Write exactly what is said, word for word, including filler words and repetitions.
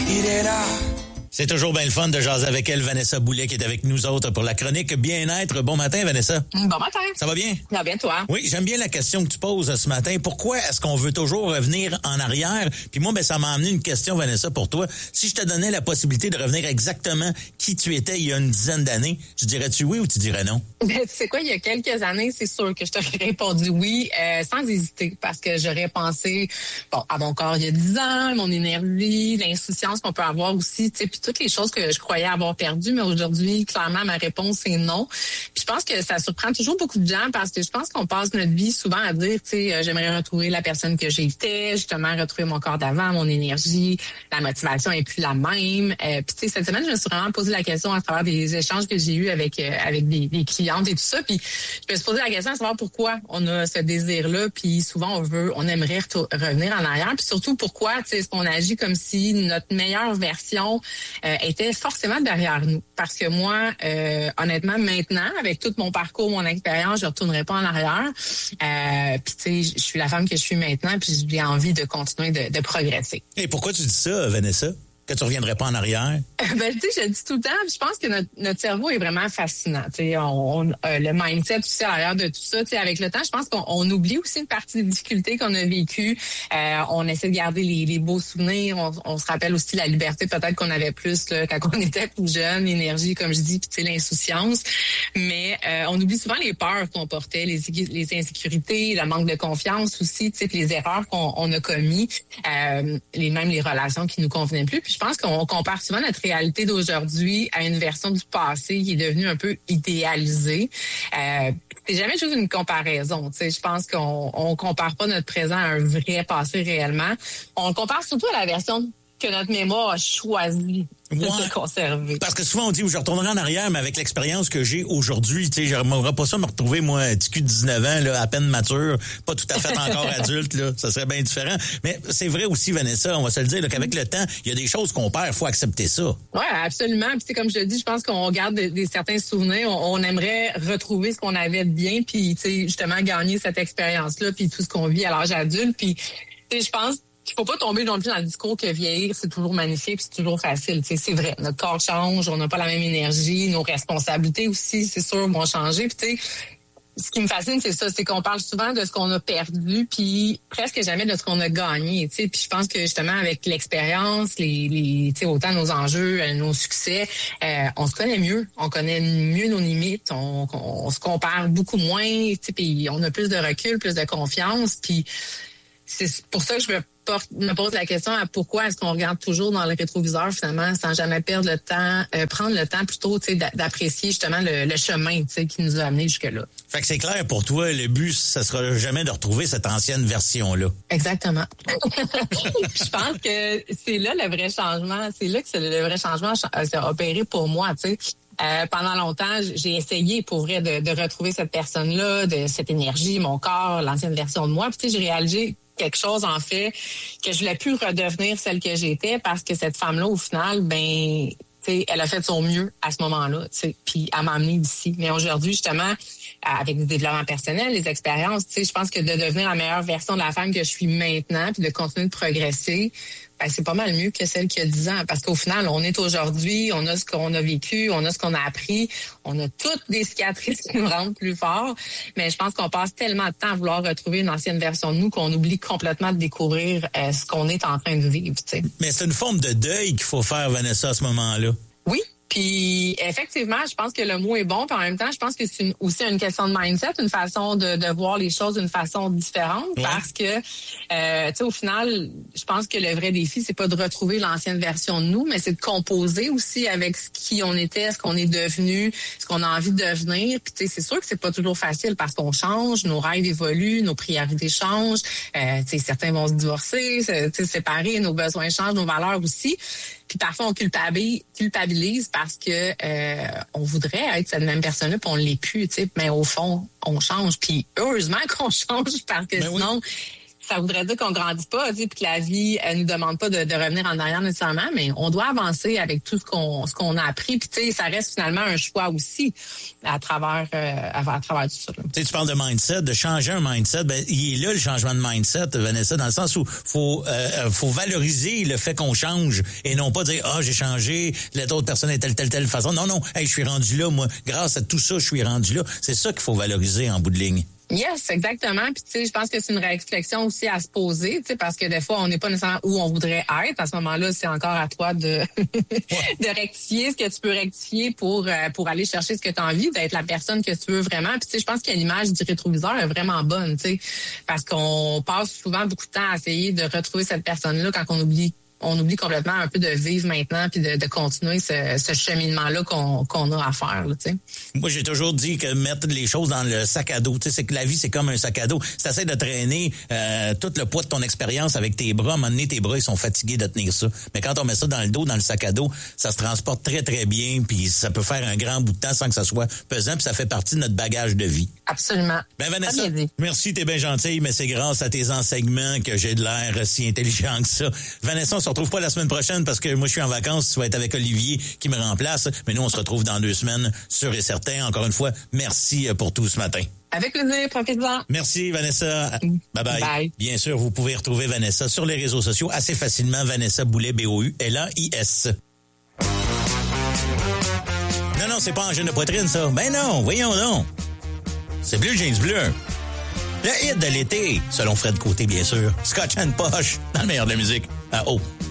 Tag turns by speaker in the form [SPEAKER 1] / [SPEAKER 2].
[SPEAKER 1] il est là.
[SPEAKER 2] C'est toujours bien le fun de jaser avec elle, Vanessa Boulet, qui est avec nous autres pour la chronique Bien-être. Bon matin, Vanessa.
[SPEAKER 3] Bon matin.
[SPEAKER 2] Ça va bien?
[SPEAKER 3] Ça va bien, toi?
[SPEAKER 2] Oui, j'aime bien la question que tu poses ce matin. Pourquoi est-ce qu'on veut toujours revenir en arrière? Puis moi, ben, ça m'a amené une question, Vanessa, pour toi. Si je te donnais la possibilité de revenir exactement qui tu étais il y a une dizaine d'années, tu dirais-tu oui ou tu dirais non?
[SPEAKER 3] Ben, tu sais quoi, il y a quelques années, c'est sûr que je t'aurais répondu oui, euh, sans hésiter, parce que j'aurais pensé, bon, à mon corps il y a dix ans, mon énergie, l'insouciance qu'on peut avoir aussi, tu sais, puis toutes les choses que je croyais avoir perdues, mais aujourd'hui, clairement, ma réponse est non. Puis je pense que ça surprend toujours beaucoup de gens parce que je pense qu'on passe notre vie souvent à dire, tu sais, euh, j'aimerais retrouver la personne que j'étais, justement, retrouver mon corps d'avant, mon énergie, la motivation est plus la même. Euh, puis tu sais, cette semaine, je me suis vraiment posé la question à travers des échanges que j'ai eus avec euh, avec des, des clientes et tout ça. Puis je me suis posé la question à savoir pourquoi on a ce désir-là. Puis souvent, on veut, on aimerait retour, revenir en arrière. Puis surtout, pourquoi, tu sais, est-ce qu'on agit comme si notre meilleure version euh, était forcément derrière nous. Parce que moi, euh, honnêtement, maintenant, avec tout mon parcours, mon expérience, je ne retournerai pas en arrière. Euh, puis tu sais, je suis la femme que je suis maintenant, puis j'ai envie de continuer de, de progresser.
[SPEAKER 2] Et pourquoi tu dis ça, Vanessa? Que tu reviendrais pas en arrière?
[SPEAKER 3] Ben, tu sais, je le dis tout le temps, je pense que notre, notre cerveau est vraiment fascinant. Tu sais, on, on euh, le mindset aussi à l'arrière de tout ça. Tu sais, avec le temps, je pense qu'on on oublie aussi une partie des difficultés qu'on a vécues. Euh, on essaie de garder les, les beaux souvenirs. On, on se rappelle aussi la liberté peut-être qu'on avait plus là, quand on était plus jeune, l'énergie, comme je dis, puis tu sais, l'insouciance. Mais euh, on oublie souvent les peurs qu'on portait, les, les insécurités, le manque de confiance aussi, tu sais, les erreurs qu'on on a commis, euh, les même les relations qui nous convenaient plus. Puis je pense qu'on compare souvent notre réalité d'aujourd'hui à une version du passé qui est devenue un peu idéalisée. Euh, c'est jamais juste une comparaison. Tu sais, je pense qu'on on compare pas notre présent à un vrai passé réellement. On le compare surtout à la version que notre mémoire a choisi de
[SPEAKER 2] Ouais.
[SPEAKER 3] se conserver.
[SPEAKER 2] Parce que souvent, on dit, je retournerai en arrière, mais avec l'expérience que j'ai aujourd'hui, tu sais, j'aimerais pas ça me retrouver, moi, un petit cul de dix-neuf ans, là, à peine mature, pas tout à fait encore adulte, là. Ça serait bien différent. Mais c'est vrai aussi, Vanessa, on va se le dire, là, qu'avec le temps, il y a des choses qu'on perd, il faut accepter ça.
[SPEAKER 3] Oui, absolument. Puis c'est comme je le dis, je pense qu'on garde des, des certains souvenirs. On, on aimerait retrouver ce qu'on avait de bien, puis tu sais, justement, gagner cette expérience-là, puis tout ce qu'on vit à l'âge adulte. Puis, tu sais, je pense il faut pas tomber non plus dans le discours que vieillir, c'est toujours magnifique, c'est toujours facile. Tu sais, c'est vrai, notre corps change, on n'a pas la même énergie, nos responsabilités aussi, c'est sûr, vont changer. Puis tu sais, ce qui me fascine, c'est ça, c'est qu'on parle souvent de ce qu'on a perdu, puis presque jamais de ce qu'on a gagné. Tu sais, puis je pense que justement avec l'expérience, les, les, tu sais, autant nos enjeux, nos succès, euh, on se connaît mieux, on connaît mieux nos limites, on, on, on se compare beaucoup moins, tu sais, puis on a plus de recul, plus de confiance, puis c'est pour ça que je me porte, me pose la question à pourquoi est-ce qu'on regarde toujours dans le rétroviseur finalement sans jamais perdre le temps, euh, prendre le temps plutôt tu sais, d'apprécier justement le, le chemin tu sais, qui nous a amenés jusque-là.
[SPEAKER 2] Fait que c'est clair pour toi, le but, ça sera jamais de retrouver cette ancienne version-là.
[SPEAKER 3] Exactement. Je pense que c'est là le vrai changement, c'est là que c'est le vrai changement s'est opéré pour moi, tu sais. Euh, pendant longtemps, j'ai essayé pour vrai de, de retrouver cette personne-là, de cette énergie, mon corps, l'ancienne version de moi. Puis tu sais, j'ai réalisé quelque chose en fait que je voulais plus redevenir celle que j'étais parce que cette femme-là, au final, ben, tu sais, elle a fait de son mieux à ce moment-là. Tu sais, puis elle m'a amenée ici. Mais aujourd'hui, justement, avec le développement personnel, les expériences, tu sais, je pense que de devenir la meilleure version de la femme que je suis maintenant, puis de continuer de progresser. Ben, c'est pas mal mieux que celle qui a dix ans. Parce qu'au final, on est aujourd'hui, on a ce qu'on a vécu, on a ce qu'on a appris, on a toutes des cicatrices qui nous rendent plus forts. Mais je pense qu'on passe tellement de temps à vouloir retrouver une ancienne version de nous qu'on oublie complètement de découvrir euh, ce qu'on est en train de vivre. Tu sais.
[SPEAKER 2] Mais c'est une forme de deuil qu'il faut faire, Vanessa, à ce moment-là.
[SPEAKER 3] Oui. Puis effectivement, je pense que le mot est bon, puis en même temps, je pense que c'est une, aussi une question de mindset, une façon de, de voir les choses d'une façon différente, ouais. Parce que, euh, tu sais, au final, je pense que le vrai défi, c'est pas de retrouver l'ancienne version de nous, mais c'est de composer aussi avec ce qui on était, ce qu'on est devenu, ce qu'on a envie de devenir. Puis tu sais, c'est sûr que c'est pas toujours facile parce qu'on change, nos rêves évoluent, nos priorités changent. Euh, tu sais, certains vont se divorcer, se, se séparer, nos besoins changent, nos valeurs aussi. Puis parfois, on culpabilise, culpabilise parce que euh, on voudrait être cette même personne-là, puis on l'est plus, tu sais. Mais au fond, on change. Puis heureusement qu'on change parce que ben sinon, oui. ça voudrait dire qu'on grandit pas, tu sais, puis que la vie elle nous demande pas de, de revenir en arrière nécessairement, mais on doit avancer avec tout ce qu'on ce qu'on a appris, puis tu sais, ça reste finalement un choix aussi à travers euh, à, à travers tout ça. Tu
[SPEAKER 2] sais, tu parles de mindset, de changer un mindset, ben il est là le changement de mindset, Vanessa, dans le sens où faut euh, faut valoriser le fait qu'on change et non pas dire ah oh, j'ai changé, l'autre personne est telle telle telle façon. Non non, hey, je suis rendu là moi, grâce à tout ça, je suis rendu là. C'est ça qu'il faut valoriser en bout de ligne.
[SPEAKER 3] Yes, exactement. Puis tu sais, je pense que c'est une réflexion aussi à se poser, tu sais, parce que des fois on n'est pas nécessairement où on voudrait être. À ce moment-là, c'est encore à toi de de rectifier ce que tu peux rectifier pour euh, pour aller chercher ce que tu as envie, d'être la personne que tu veux vraiment. Puis tu sais, je pense que l'image du rétroviseur est vraiment bonne, tu sais, parce qu'on passe souvent beaucoup de temps à essayer de retrouver cette personne-là quand on oublie on oublie complètement un peu de vivre maintenant puis de, de continuer ce, ce cheminement-là qu'on, qu'on a à faire, là, tu sais.
[SPEAKER 2] Moi, j'ai toujours dit que mettre les choses dans le sac à dos, tu sais, c'est que la vie, c'est comme un sac à dos. Si t'essaies de traîner euh, tout le poids de ton expérience avec tes bras, à un moment donné, tes bras, ils sont fatigués de tenir ça. Mais quand on met ça dans le dos, dans le sac à dos, ça se transporte très, très bien puis ça peut faire un grand bout de temps sans que ça soit pesant puis ça fait partie de notre bagage de vie.
[SPEAKER 3] Absolument.
[SPEAKER 2] Ben Vanessa, merci, t'es bien gentille, mais c'est grâce à tes enseignements que j'ai de l'air si intelligent que ça. Vanessa, on se retrouve pas la semaine prochaine parce que moi je suis en vacances, tu vas être avec Olivier qui me remplace, mais nous on se retrouve dans deux semaines, sûr et certain. Encore une fois, merci pour tout ce matin.
[SPEAKER 3] Avec plaisir, profitez-en.
[SPEAKER 2] Merci Vanessa. Bye bye.
[SPEAKER 3] Bye.
[SPEAKER 2] Bien sûr, vous pouvez retrouver Vanessa sur les réseaux sociaux assez facilement. Vanessa Boulay, B O U L A I S. Non, non, c'est pas Angine de poitrine, ça. Ben non, voyons donc. C'est Blue Jeans Bleu. Le hit de l'été, selon Fred Côté, bien sûr. Scotch and Posh, dans le meilleur de la musique. À haut.